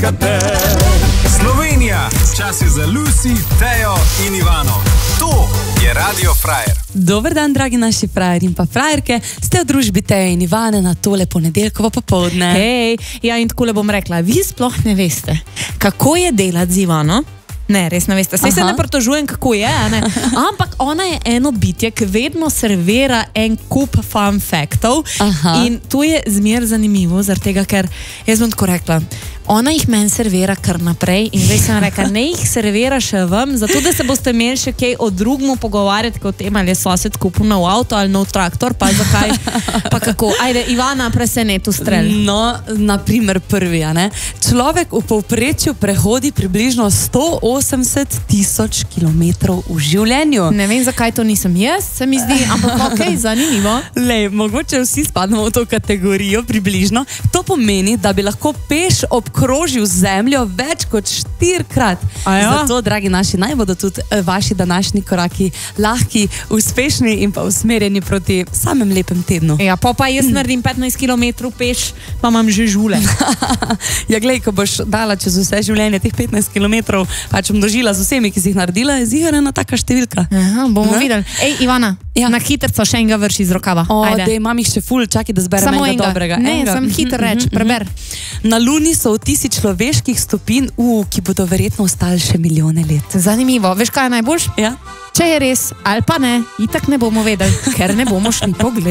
dihate. Slovenija, čas je za Lucy, Tejo in Ivano. To je Radio Frajer. Dober dan, dragi naši frajer in pa frajerke. Ste v družbi Teje in Ivane na tole ponedeljkovo popoldne. Hej, ja in takole bom rekla, vi sploh ne veste, kako je delati z Ivano. Ne, res ne veste. Saj se ne pritožujem, kako je, ne? Ampak ona je eno bitje, ki vedno servira en kup fun faktov. In to je zmer zanimivo, zaradi tega, ker jaz bom tako rekla, ona jih meni servira kar naprej in veš sem rekla, ne jih servira še vam, zato da se boste imeli še kaj o drugmu pogovarjati, kot o tem, ali je sosed kupil nov avto ali nov traktor, pa zakaj, pa kako. Ajde, Ivana, presenetu strel. No, naprimer prvi, ne? Človek v povprečju prehodi približno 180.000 kilometrov v življenju. Ne vem, zakaj to nisem jaz, se mi zdi, ampak ok, zanimivo. Lej, mogoče vsi spadamo v to kategorijo približno. To pomeni, da bi lahko peš obkrožil zemljo več kot 4-krat. Zato, dragi naši, naj bodo tudi vaši današnji koraki lahki, uspešni in pa usmerjeni proti samem lepem tednu. Ja, pa jaz naredim 15 km peš, pa imam že žule. Ja, glej, ko boš dala čez vse življenje teh 15 km, pač bom dožila z vsemi, ki si jih naredila, je ziherena taka številka. Aha, bomo videli. Ej, Ivana, na hitrco še enega vrši iz rokava. Dej, imam jih še ful, čakaj, da zberem enega dobrega. Ne, sem hiter reč, preber. Na Luni so vtisi človeških stopinj, ki bodo verjetno ostali še milijone let. Zanimivo. Veš, kaj je najboljš? Ja. Če je res ali pa ne, itak ne bomo vedeli, ker ne bomo šli pogledati.